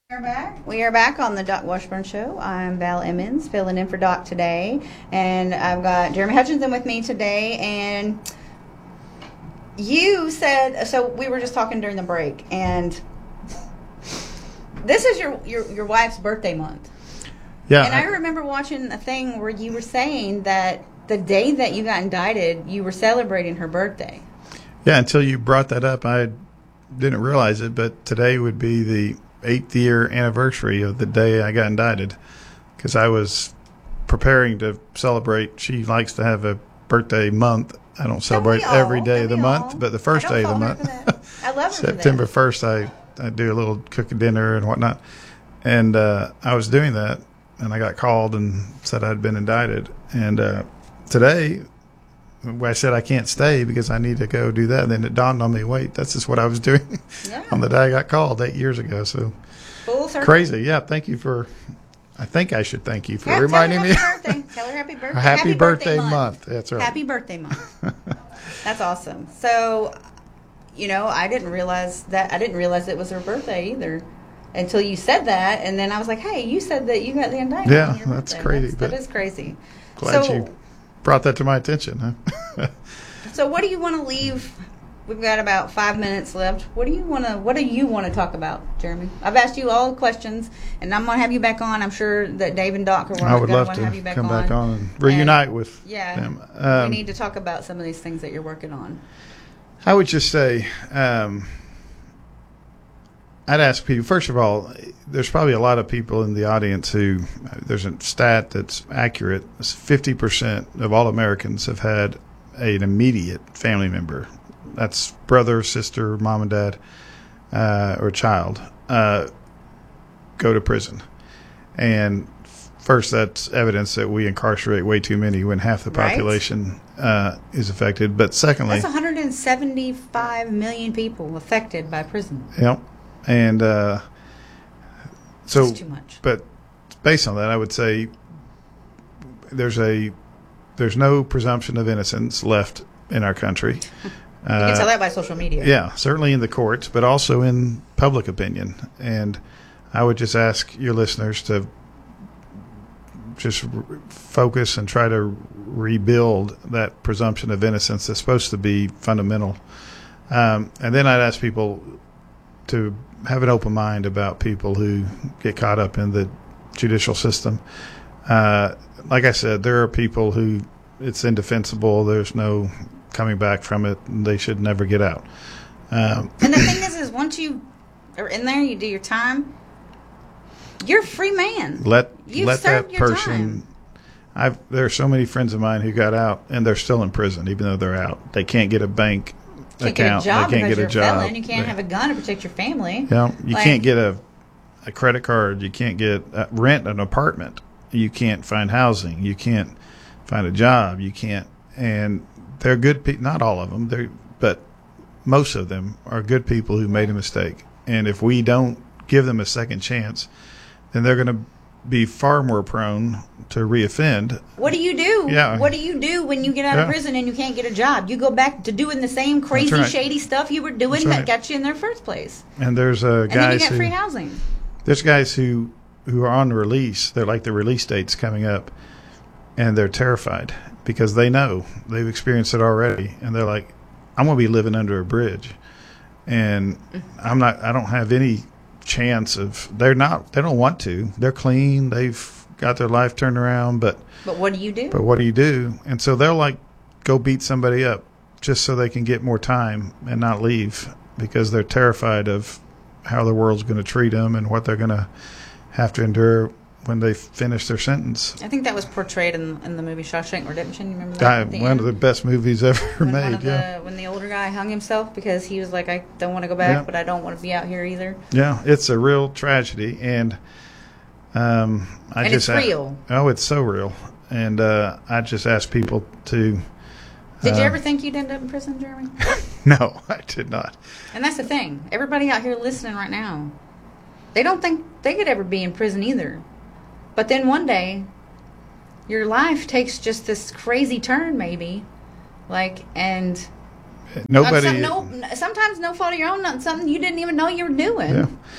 We are back on the Doc Washburn Show. I'm Val Emmons, filling in for Doc today, and I've got Jeremy Hutchinson with me today. And you said, so we were just talking during the break, and this is your wife's birthday month. Yeah. And I remember watching a thing where you were saying that the day that you got indicted, you were celebrating her birthday. Yeah, until you brought that up, I didn't realize it, but today would be the 8th-year anniversary of the day I got indicted, because I was preparing to celebrate. She likes to have a birthday month. I don't celebrate every day of the month, but the first day of the month, I love her September 1st, I do a little cooking dinner and whatnot. And I was doing that, and I got called and said I'd been indicted. And today, I said I can't stay because I need to go do that. And then it dawned on me, wait, that's just what I was doing on the day I got called 8 years ago. So full circle. Crazy. Yeah, thank you for, I think I should thank you for reminding me. Tell her happy birthday. Happy birthday month. That's right. Happy birthday month. That's awesome. So, I didn't realize it was her birthday either until you said that. And then I was like, hey, you said that you got the indictment. Yeah, that's crazy. That is crazy. Glad you brought that to my attention. Huh? So what do you want to leave? We've got about 5 minutes left. What do you want to talk about, Jeremy? I've asked you all the questions, and I'm going to have you back on. I'm sure that Dave and Doc are going I would love to have you back come back on and reunite with them. We need to talk about some of these things that you're working on. I would just say, I'd ask people, first of all, there's probably a lot of people in the audience who, there's a stat that's accurate. 50% of all Americans have had an immediate family member. That's brother, sister, mom and dad, or child, go to prison. And first, that's evidence that we incarcerate way too many when half the population is affected. But secondly, that's 175 million people affected by prison. Yep. And so, that's too much. But based on that, I would say there's no presumption of innocence left in our country. You can tell that by social media. Yeah, certainly in the courts, but also in public opinion. And I would just ask your listeners to just focus and try to rebuild that presumption of innocence that's supposed to be fundamental. And then I'd ask people to have an open mind about people who get caught up in the judicial system. Like I said, there are people who it's indefensible. There's no coming back from it, and they should never get out. And the thing is once you are in there, you do your time, you're a free man. Let that person. There are so many friends of mine who got out and they're still in prison, even though they're out. They can't get a bank account. They can't get a job. Felon. You can't have a gun to protect your family. Yeah, you can't get a credit card. You can't get rent an apartment. You can't find housing. You can't find a job. You can't. And they're good people. Not all of them. But most of them are good people who made a mistake. And if we don't give them a second chance, then they're going to be far more prone to reoffend. What do you do? Yeah. What do you do when you get out of prison and you can't get a job? You go back to doing the same crazy, shady stuff you were doing that got you in the first place. And there's guys and then you get free housing. There's guys who are on release. They're like the release date's coming up, and they're terrified because they know they've experienced it already, and they're like, "I'm going to be living under a bridge, and I don't have any chance of." They don't want to. They're clean. They've got their life turned around, but what do you do? But what do you do? And so they'll go beat somebody up just so they can get more time and not leave because they're terrified of how the world's going to treat them and what they're going to have to endure when they finish their sentence. I think that was portrayed in the movie Shawshank Redemption. You remember that? One of the best movies ever made. When the older guy hung himself because he was like, I don't want to go back, but I don't want to be out here either. Yeah, it's a real tragedy, and it's real. Oh, it's so real, and I just ask people to. Did you ever think you'd end up in prison, Jeremy? No, I did not. And that's the thing. Everybody out here listening right now, they don't think they could ever be in prison either. But then one day, your life takes just this crazy turn, maybe, and nobody. Sometimes no fault of your own, not something you didn't even know you were doing. Yeah.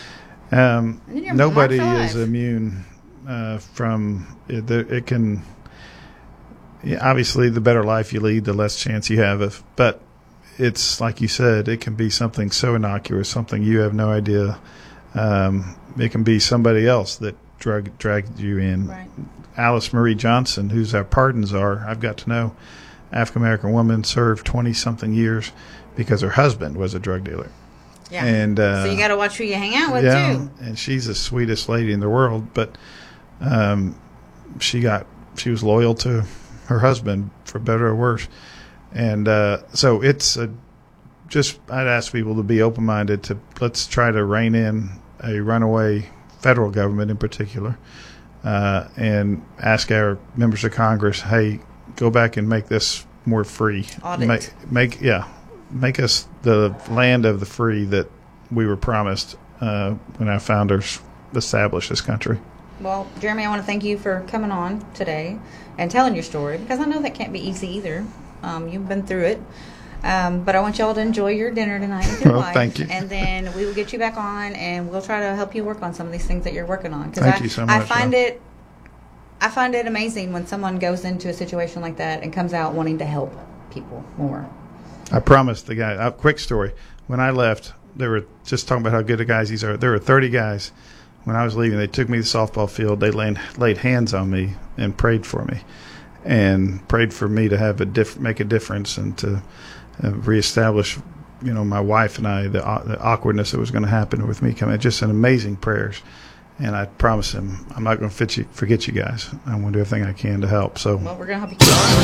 Nobody is immune from it. It can, obviously, the better life you lead, the less chance you have of. But it's like you said, it can be something so innocuous, something you have no idea. It can be somebody else that dragged you in. Right. Alice Marie Johnson, who's our pardon czar, I've got to know, African American woman, served 20-something years because her husband was a drug dealer. Yeah. And so you got to watch who you hang out with too. And she's the sweetest lady in the world, but she was loyal to her husband for better or worse. And so it's I'd ask people to be open-minded to let's try to rein in a runaway federal government in particular, and ask our members of Congress, hey, go back and make this more free. Audit. Make us the land of the free that we were promised when our founders established this country. Well, Jeremy, I want to thank you for coming on today and telling your story, because I know that can't be easy either. You've been through it. But I want y'all to enjoy your dinner tonight with your wife. Thank you. And then we will get you back on, and we'll try to help you work on some of these things that you're working on. Thank you so much. I find it amazing when someone goes into a situation like that and comes out wanting to help people more. I promised the guy. A quick story. When I left, they were just talking about how good the guys these are. There were 30 guys. When I was leaving, they took me to the softball field. They laid hands on me and prayed for me, and prayed for me to have make a difference and to reestablish, my wife and I, the awkwardness that was going to happen with me coming. Just an amazing prayers. And I promised him, I'm not going to forget you guys. I'm going to do everything I can to help. So, well, we're going to help you.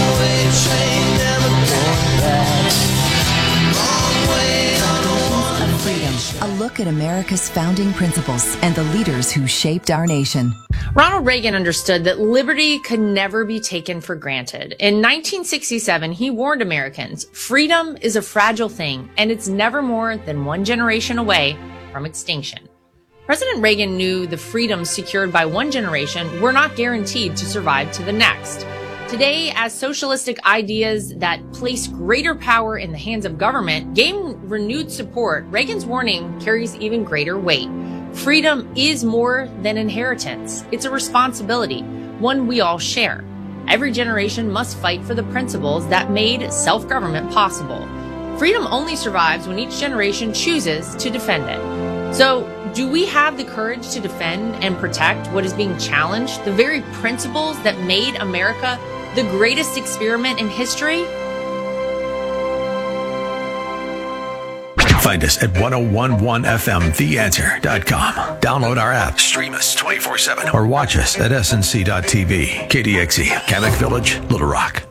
A look at America's founding principles and the leaders who shaped our nation. Ronald Reagan understood that liberty could never be taken for granted. In 1967, he warned Americans, freedom is a fragile thing, and it's never more than one generation away from extinction. President Reagan knew the freedoms secured by one generation were not guaranteed to survive to the next. Today, as socialistic ideas that place greater power in the hands of government gain renewed support, Reagan's warning carries even greater weight. Freedom is more than inheritance. It's a responsibility, one we all share. Every generation must fight for the principles that made self-government possible. Freedom only survives when each generation chooses to defend it. So, do we have the courage to defend and protect what is being challenged, the very principles that made America the greatest experiment in history? Find us at 1011fmtheanswer.com. Download our app, stream us 24/7, or watch us at snc.tv. KDXE, Kamek Village, Little Rock.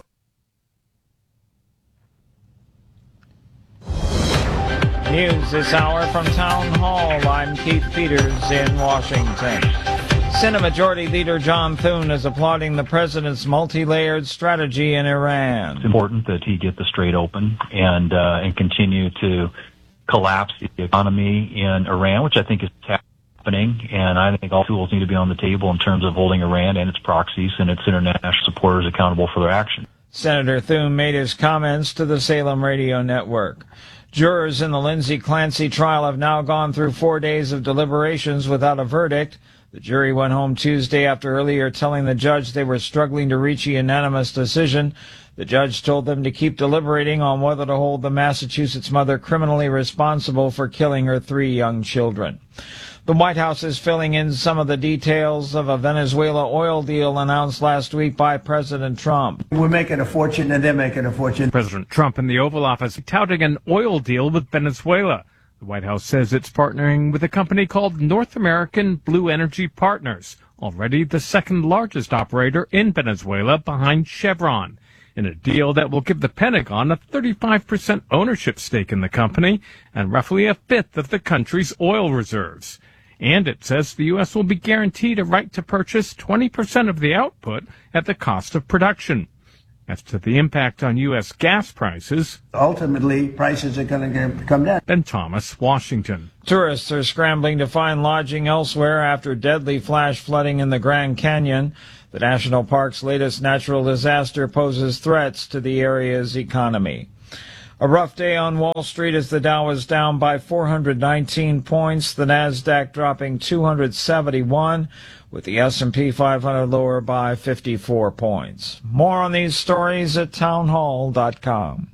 News this hour from Town Hall. I'm Keith Peters in Washington. Senate Majority Leader John Thune is applauding the president's multi-layered strategy in Iran. It's important that he get the Strait open and continue to collapse the economy in Iran, which I think is happening. And I think all tools need to be on the table in terms of holding Iran and its proxies and its international supporters accountable for their actions. Senator Thune made his comments to the Salem Radio Network. Jurors in the Lindsay Clancy trial have now gone through 4 days of deliberations without a verdict. The jury went home Tuesday after earlier telling the judge they were struggling to reach a unanimous decision. The judge told them to keep deliberating on whether to hold the Massachusetts mother criminally responsible for killing her 3 young children. The White House is filling in some of the details of a Venezuela oil deal announced last week by President Trump. We're making a fortune and they're making a fortune. President Trump in the Oval Office touting an oil deal with Venezuela. The White House says it's partnering with a company called North American Blue Energy Partners, already the second largest operator in Venezuela behind Chevron, in a deal that will give the Pentagon a 35% ownership stake in the company and roughly a fifth of the country's oil reserves. And it says the U.S. will be guaranteed a right to purchase 20% of the output at the cost of production. As to the impact on U.S. gas prices, ultimately, prices are going to come down. Ben Thomas, Washington. Tourists are scrambling to find lodging elsewhere after deadly flash flooding in the Grand Canyon. The national park's latest natural disaster poses threats to the area's economy. A rough day on Wall Street as the Dow is down by 419 points, the Nasdaq dropping 271, with the S&P 500 lower by 54 points. More on these stories at townhall.com.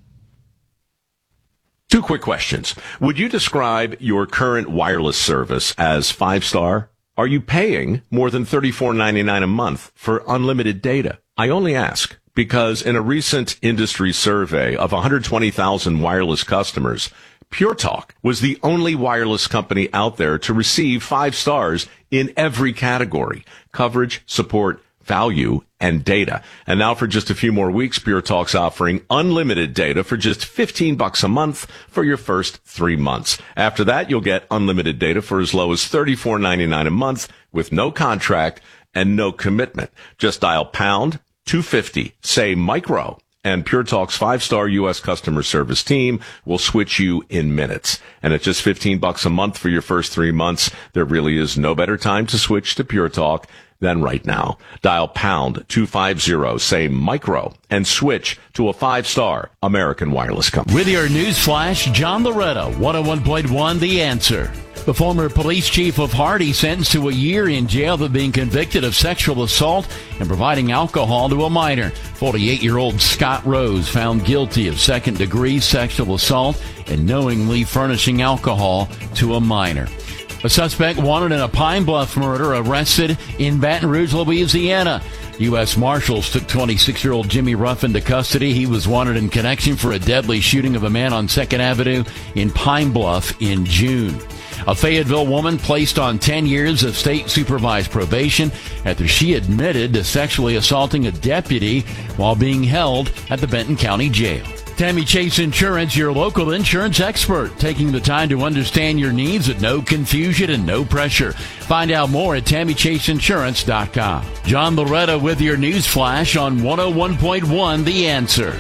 2 quick questions. Would you describe your current wireless service as 5-star? Are you paying more than $34.99 a month for unlimited data? I only ask because in a recent industry survey of 120,000 wireless customers, Pure Talk was the only wireless company out there to receive 5 stars in every category: coverage, support, value, and data. And now for just a few more weeks, Pure Talk's offering unlimited data for just $15 a month for your first 3 months. After that, you'll get unlimited data for as low as $34.99 a month with no contract and no commitment. Just dial pound 250, say micro, and Pure Talk's 5-star U.S. customer service team will switch you in minutes. And at just $15 a month for your first 3 months, there really is no better time to switch to Pure Talk than right now. Dial pound 250, say micro, and switch to a 5-star American wireless company. With your news flash, John Loretta, 101.1 The Answer. The former police chief of Hardy sentenced to a year in jail for being convicted of sexual assault and providing alcohol to a minor. 48-year-old Scott Rose found guilty of second-degree sexual assault and knowingly furnishing alcohol to a minor. A suspect wanted in a Pine Bluff murder arrested in Baton Rouge, Louisiana. U.S. Marshals took 26-year-old Jimmy Ruff into custody. He was wanted in connection for a deadly shooting of a man on 2nd Avenue in Pine Bluff in June. A Fayetteville woman placed on 10 years of state-supervised probation after she admitted to sexually assaulting a deputy while being held at the Benton County Jail. Tammy Chase Insurance, your local insurance expert, taking the time to understand your needs at no confusion and no pressure. Find out more at TammyChaseInsurance.com. John Loretta with your news flash on 101.1 The Answer.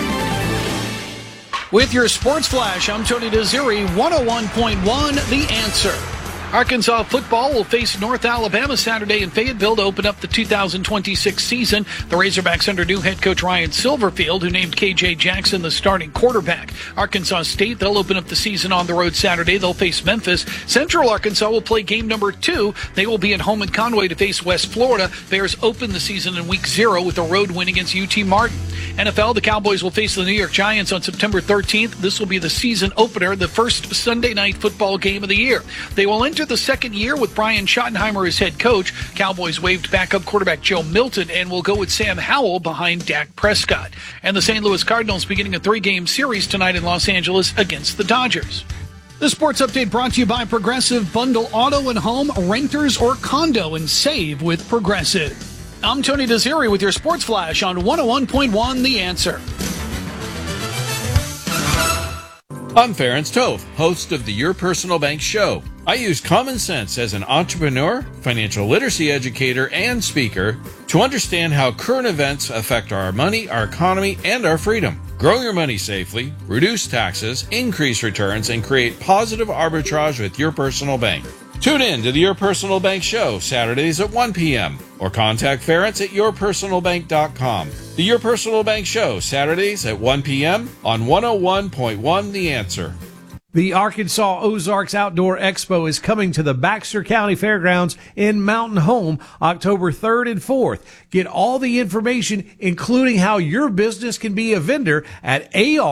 With your sports flash, I'm Tony Desiri, 101.1 The Answer. Arkansas football will face North Alabama Saturday in Fayetteville to open up the 2026 season. The Razorbacks under new head coach Ryan Silverfield, who named K.J. Jackson the starting quarterback. Arkansas State, they'll open up the season on the road Saturday. They'll face Memphis. Central Arkansas will play game number 2. They will be at home in Conway to face West Florida. Bears open the season in week 0 with a road win against UT Martin. NFL, the Cowboys will face the New York Giants on September 13th. This will be the season opener, the first Sunday night football game of the year. They will enter the second year with Brian Schottenheimer as head coach. Cowboys waived backup quarterback Joe Milton and will go with Sam Howell behind Dak Prescott. And the St. Louis Cardinals beginning a 3-game series tonight in Los Angeles against the Dodgers. The sports update brought to you by Progressive. Bundle auto and home, renters or condo, and save with Progressive. I'm Tony Desiri with your sports flash on 101.1 The Answer. I'm Ferenc Toth, host of the Your Personal Bank Show. I use common sense as an entrepreneur, financial literacy educator, and speaker to understand how current events affect our money, our economy, and our freedom. Grow your money safely, reduce taxes, increase returns, and create positive arbitrage with Your Personal Bank. Tune in to the Your Personal Bank Show, Saturdays at 1 p.m. or contact Ferenc at yourpersonalbank.com. The Your Personal Bank Show, Saturdays at 1 p.m. on 101.1 The Answer. The Arkansas Ozarks Outdoor Expo is coming to the Baxter County Fairgrounds in Mountain Home October 3rd and 4th. Get all the information, including how your business can be a vendor, at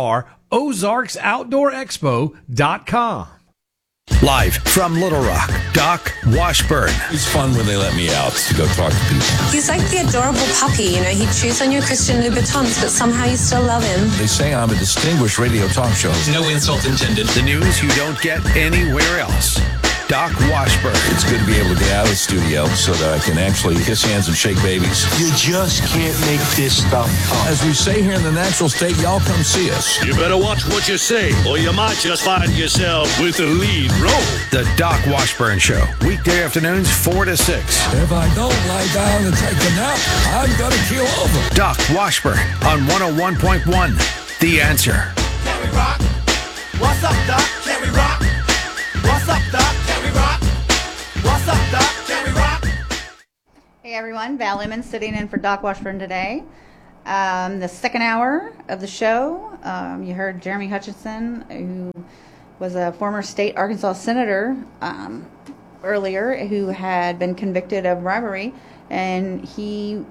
arozarksoutdoorexpo.com. Live from Little Rock, Doc Washburn. It's fun when they let me out to go talk to people. He's like the adorable puppy, you know. He chews on your Christian Louboutins, but somehow you still love him. They say I'm a distinguished radio talk show. No insult intended. The news you don't get anywhere else. Doc Washburn. It's good to be able to get out of the studio so that I can actually kiss hands and shake babies. You just can't make this stuff up. As we say here in the natural state, y'all come see us. You better watch what you say, or you might just find yourself with the lead role. The Doc Washburn Show, weekday afternoons 4 to 6. If I don't lie down and take a nap, I'm going to keel over. Doc Washburn on 101.1. The Answer. Can we rock? What's up, Doc? Can we rock? What's up, Doc? Can we rock? What's up, Doc? Can we rock? Hey everyone, Val Emmons sitting in for Doc Washburn today. The second hour of the show, you heard Jeremy Hutchinson, who was a former state Arkansas senator earlier, who had been convicted of bribery, and he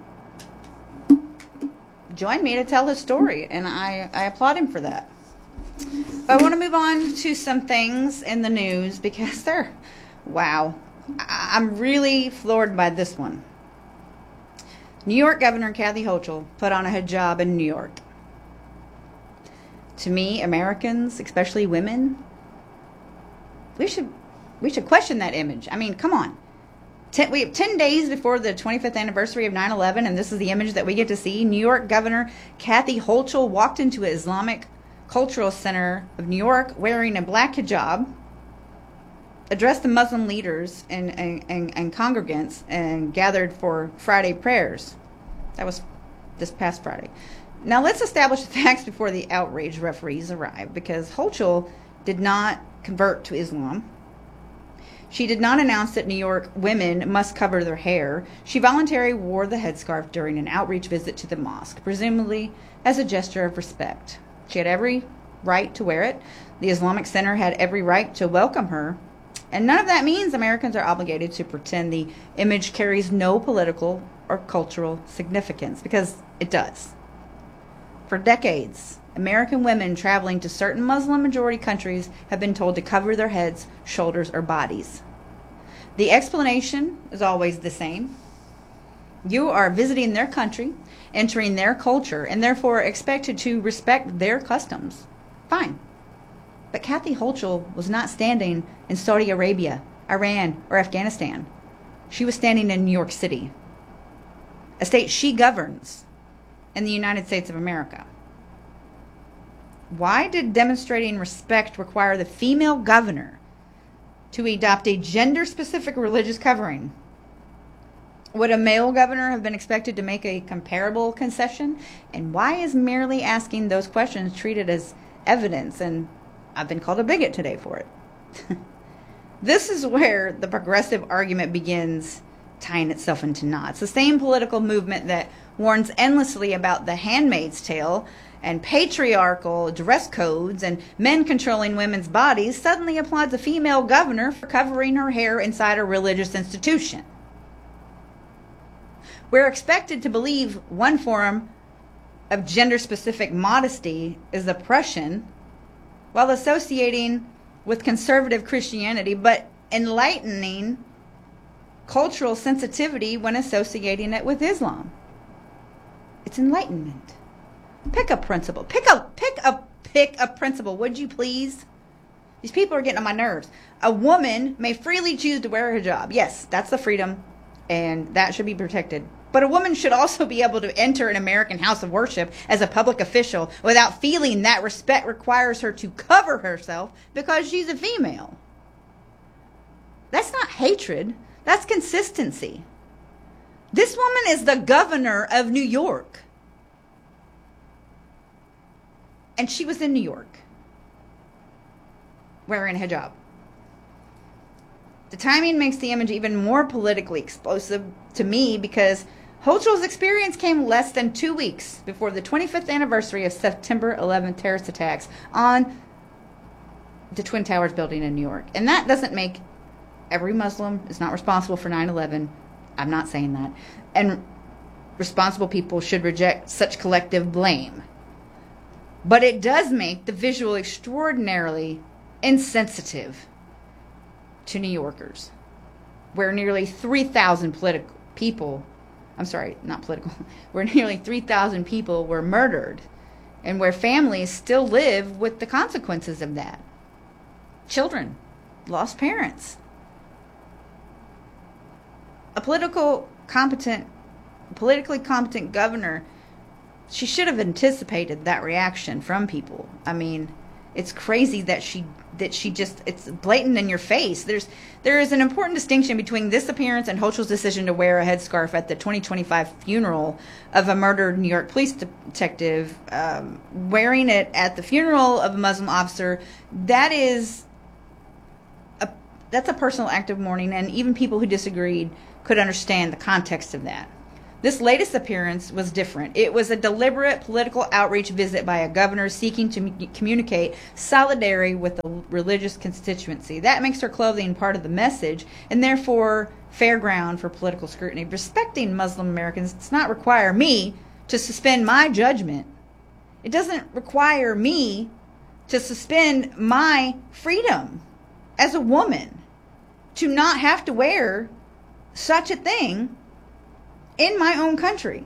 joined me to tell his story, and I applaud him for that. But I want to move on to some things in the news because wow, I'm really floored by this one. New York Governor Kathy Hochul put on a hijab in New York. To me, Americans, especially women, we should question that image. I mean, come on. We have 10 days before the 25th anniversary of 9/11, and this is the image that we get to see. New York Governor Kathy Hochul walked into an Islamic Cultural Center of New York wearing a black hijab, addressed the Muslim leaders and congregants, and gathered for Friday prayers. That was this past Friday. Now let's establish the facts before the outraged referees arrive, because Hochul did not convert to Islam. She did not announce that New York women must cover their hair. She voluntarily wore the headscarf during an outreach visit to the mosque, presumably as a gesture of respect. She had every right to wear it. The Islamic Center had every right to welcome her. And none of that means Americans are obligated to pretend the image carries no political or cultural significance, because it does. For decades, American women traveling to certain Muslim-majority countries have been told to cover their heads, shoulders, or bodies. The explanation is always the same. You are visiting their country, entering their culture, and therefore expected to respect their customs. Fine. But Kathy Hochul was not standing in Saudi Arabia, Iran, or Afghanistan. She was standing in New York City, a state she governs in the United States of America. Why did demonstrating respect require the female governor to adopt a gender-specific religious covering? Would a male governor have been expected to make a comparable concession? And why is merely asking those questions treated as evidence? And I've been called a bigot today for it. This is where the progressive argument begins tying itself into knots. The same political movement that warns endlessly about the Handmaid's Tale and patriarchal dress codes and men controlling women's bodies suddenly applauds a female governor for covering her hair inside a religious institution. We're expected to believe one form of gender-specific modesty is oppression, while associating with conservative Christianity, but enlightening cultural sensitivity when associating it with Islam. It's enlightenment. Pick a principle. Pick a principle, would you please? These people are getting on my nerves. A woman may freely choose to wear a hijab. Yes, that's the freedom, and that should be protected. But a woman should also be able to enter an American house of worship as a public official without feeling that respect requires her to cover herself because she's a female. That's not hatred. That's consistency. This woman is the governor of New York. And she was in New York wearing a hijab. The timing makes the image even more politically explosive to me, because Hochul's experience came less than 2 weeks before the 25th anniversary of September 11th terrorist attacks on the Twin Towers building in New York. And that doesn't make every Muslim is not responsible for 9/11. I'm not saying that. And responsible people should reject such collective blame. But it does make the visual extraordinarily insensitive to New Yorkers, where nearly 3,000 where nearly 3,000 people were murdered, and where families still live with the consequences of that. Children lost parents. A politically competent governor, she should have anticipated that reaction from people. I mean, it's crazy that it's blatant in your face. There is an important distinction between this appearance and Hochul's decision to wear a headscarf at the 2025 funeral of a murdered New York police detective. Wearing it at the funeral of a Muslim officer, that's a personal act of mourning, and even people who disagreed could understand the context of that. This latest appearance was different. It was a deliberate political outreach visit by a governor seeking to communicate solidarity with the religious constituency. That makes her clothing part of the message and therefore fair ground for political scrutiny. Respecting Muslim Americans does not require me to suspend my judgment. It doesn't require me to suspend my freedom as a woman to not have to wear such a thing in my own country.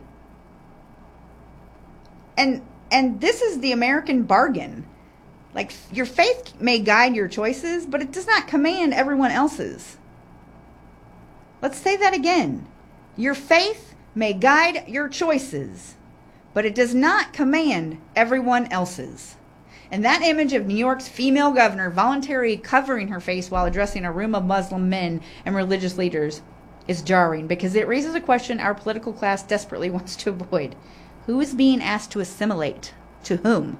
And this is the American bargain. Like, your faith may guide your choices, but it does not command everyone else's. Let's say that again. Your faith may guide your choices, but it does not command everyone else's. And that image of New York's female governor voluntarily covering her face while addressing a room of Muslim men and religious leaders is jarring, because it raises a question our political class desperately wants to avoid. Who is being asked to assimilate? To whom?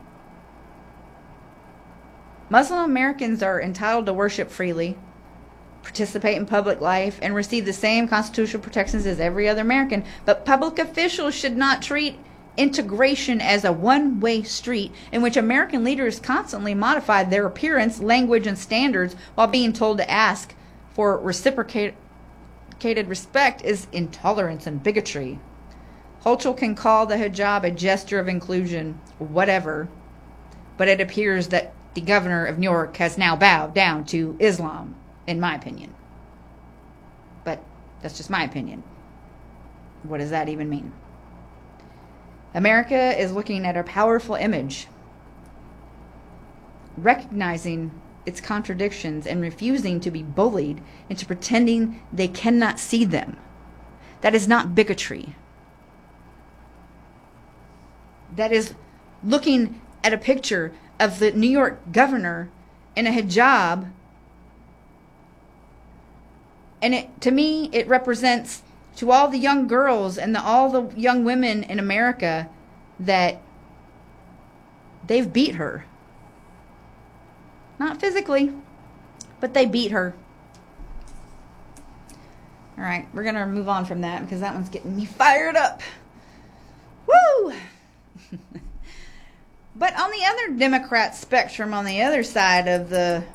Muslim Americans are entitled to worship freely, participate in public life, and receive the same constitutional protections as every other American, but public officials should not treat integration as a one-way street in which American leaders constantly modify their appearance, language, and standards while being told to ask for reciprocated respect is intolerance and bigotry. Hochul can call the hijab a gesture of inclusion, whatever, but it appears that the governor of New York has now bowed down to Islam, in my opinion. But that's just my opinion. What does that even mean? America is looking at a powerful image, recognizing its contradictions and refusing to be bullied into pretending they cannot see them. That is not bigotry. That is looking at a picture of the New York governor in a hijab, and to me it represents to all the young girls and all the young women in America that they've beat her. Not physically, but they beat her. All right, we're going to move on from that because that one's getting me fired up. Woo! But on the other Democrat spectrum, on the other side of the,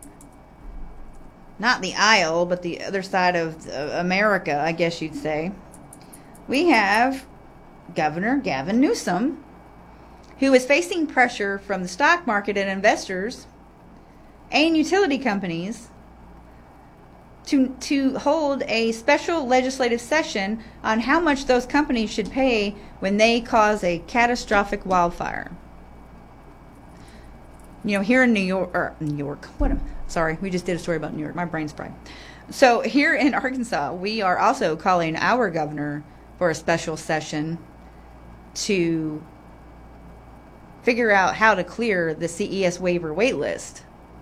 not the aisle, but the other side of America, I guess you'd say, we have Governor Gavin Newsom, who is facing pressure from the stock market and investors and utility companies to hold a special legislative session on how much those companies should pay when they cause a catastrophic wildfire. You know, here in New York, sorry, we just did a story about New York. My brain's fried. So here in Arkansas, we are also calling our governor for a special session to figure out how to clear the CES waiver wait list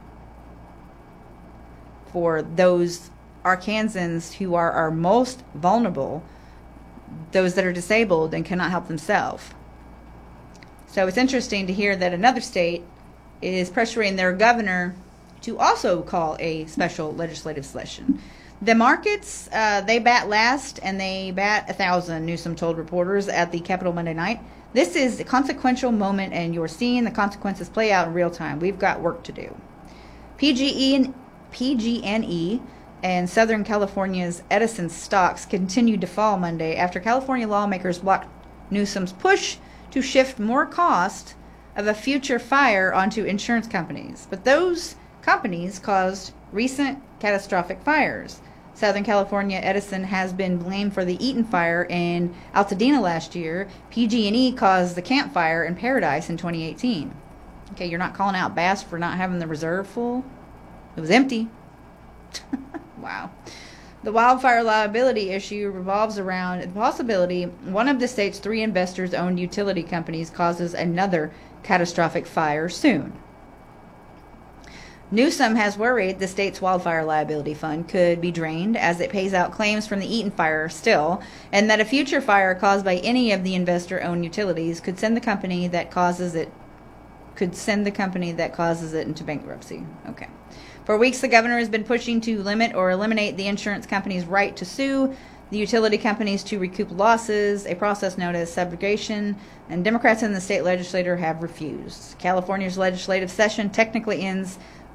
for those Arkansans who are our most vulnerable, those that are disabled and cannot help themselves. So it's interesting to hear that another state is pressuring their governor to also call a special legislative session. The markets, they bat last and they bat 1,000, Newsom told reporters at the Capitol Monday night. This is a consequential moment and you're seeing the consequences play out in real time. We've got work to do. PG&E and Southern California's Edison stocks continued to fall Monday after California lawmakers blocked Newsom's push to shift more cost of a future fire onto insurance companies. But those companies caused recent catastrophic fires. Southern California Edison has been blamed for the Eaton fire in Altadena last year. PG&E caused the Camp Fire in Paradise in 2018. Okay, you're not calling out Bass for not having the reserve full? It was empty. Wow. The wildfire liability issue revolves around the possibility one of the state's 3 investors-owned utility companies causes another catastrophic fire soon. Newsom has worried the state's wildfire liability fund could be drained as it pays out claims from the Eaton fire still, and that a future fire caused by any of the investor-owned utilities could send the company that causes it into bankruptcy. Okay. For weeks, the governor has been pushing to limit or eliminate the insurance company's right to sue the utility companies to recoup losses, a process known as subrogation, and Democrats in the state legislature have refused. California's legislative session technically ends